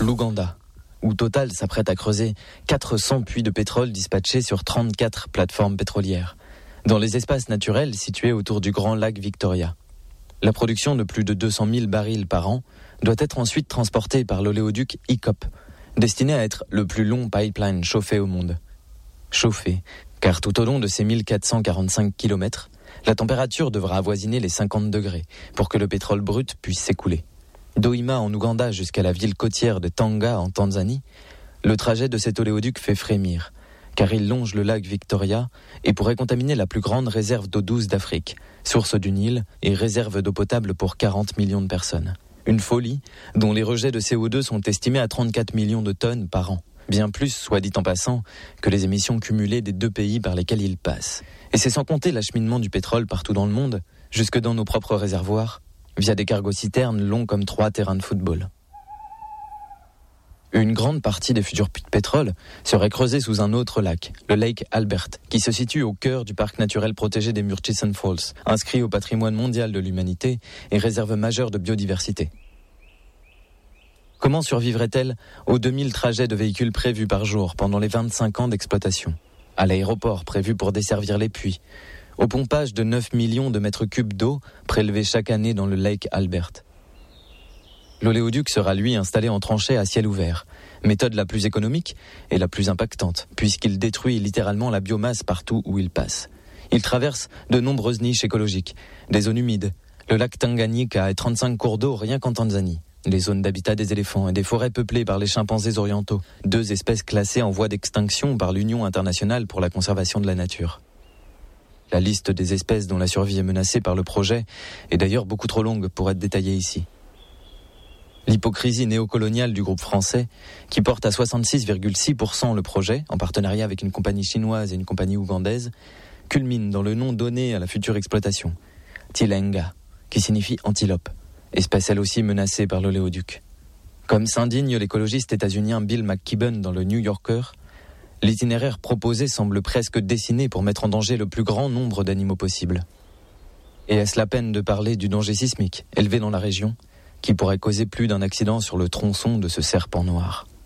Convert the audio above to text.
l'Ouganda, où Total s'apprête à creuser 400 puits de pétrole dispatchés sur 34 plateformes pétrolières, dans les espaces naturels situés autour du grand lac Victoria. La production de plus de 200 000 barils par an doit être ensuite transportée par l'oléoduc ICOP, destiné à être le plus long pipeline chauffé au monde. Chauffé, car tout au long de ces 1445 km, la température devra avoisiner les 50 degrés pour que le pétrole brut puisse s'écouler. D'Hoima en Ouganda jusqu'à la ville côtière de Tanga en Tanzanie, le trajet de cet oléoduc fait frémir, car il longe le lac Victoria et pourrait contaminer la plus grande réserve d'eau douce d'Afrique, source du Nil et réserve d'eau potable pour 40 millions de personnes. Une folie dont les rejets de CO2 sont estimés à 34 millions de tonnes par an. Bien plus, soit dit en passant, que les émissions cumulées des 2 pays par lesquels il passe. Et c'est sans compter l'acheminement du pétrole partout dans le monde, jusque dans nos propres réservoirs, via des cargos-citernes longs comme 3 terrains de football. Une grande partie des futurs puits de pétrole serait creusée sous un autre lac, le Lake Albert, qui se situe au cœur du parc naturel protégé des Murchison Falls, inscrit au patrimoine mondial de l'humanité et réserve majeure de biodiversité. Comment survivrait-elle aux 2000 trajets de véhicules prévus par jour pendant les 25 ans d'exploitation, à l'aéroport prévu pour desservir les puits, au pompage de 9 millions de mètres cubes d'eau prélevés chaque année dans le Lake Albert? L'oléoduc sera lui installé en tranchée à ciel ouvert, méthode la plus économique et la plus impactante, puisqu'il détruit littéralement la biomasse partout où il passe. Il traverse de nombreuses niches écologiques, des zones humides, le lac Tanganyika et 35 cours d'eau rien qu'en Tanzanie, les zones d'habitat des éléphants et des forêts peuplées par les chimpanzés orientaux, 2 espèces classées en voie d'extinction par l'Union internationale pour la conservation de la nature. La liste des espèces dont la survie est menacée par le projet est d'ailleurs beaucoup trop longue pour être détaillée ici. L'hypocrisie néocoloniale du groupe français, qui porte à 66,6% le projet, en partenariat avec une compagnie chinoise et une compagnie ougandaise, culmine dans le nom donné à la future exploitation, Tilenga, qui signifie antilope, espèce elle aussi menacée par l'oléoduc. Comme s'indigne l'écologiste états-unien Bill McKibben dans le New Yorker, l'itinéraire proposé semble presque dessiné pour mettre en danger le plus grand nombre d'animaux possible. Et est-ce la peine de parler du danger sismique élevé dans la région, qui pourrait causer plus d'un accident sur le tronçon de ce serpent noir?